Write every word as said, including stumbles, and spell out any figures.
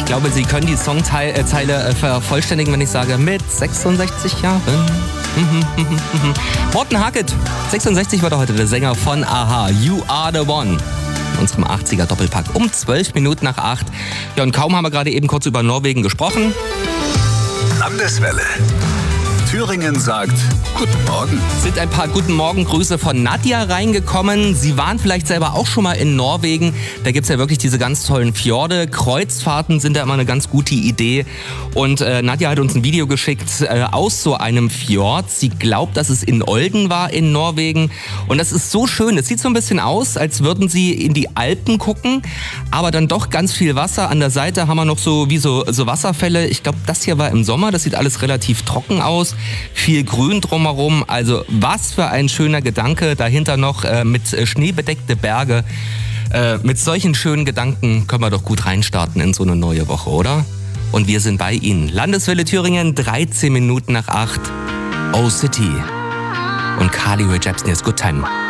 glaube, Sie können die Songzeile vervollständigen, wenn ich sage, mit sechsundsechzig Jahren. Morten Harket, sechsundsechzig war heute der Sänger von a-ha. You are the one. In unserem achtziger Doppelpack um zwölf Minuten nach acht. Ja, und kaum haben wir gerade eben kurz über Norwegen gesprochen. Landeswelle. Thüringen sagt Guten Morgen. Sind ein paar Guten Morgen Grüße von Nadja reingekommen. Sie waren vielleicht selber auch schon mal in Norwegen. Da gibt's ja wirklich diese ganz tollen Fjorde. Kreuzfahrten sind da immer eine ganz gute Idee. Und äh, Nadja hat uns ein Video geschickt äh, aus so einem Fjord. Sie glaubt, dass es in Olden war in Norwegen. Und das ist so schön. Es sieht so ein bisschen aus, als würden sie in die Alpen gucken. Aber dann doch ganz viel Wasser. An der Seite haben wir noch so wie so, so Wasserfälle. Ich glaube, das hier war im Sommer. Das sieht alles relativ trocken aus. Viel Grün drumherum, also was für ein schöner Gedanke. Dahinter noch äh, mit äh, Schnee bedeckte Berge. Äh, mit solchen schönen Gedanken können wir doch gut reinstarten in so eine neue Woche, oder? Und wir sind bei Ihnen. Landeswelle Thüringen, dreizehn Minuten nach acht. O City. Und Carly Rae Jepsen, jetzt Good Time.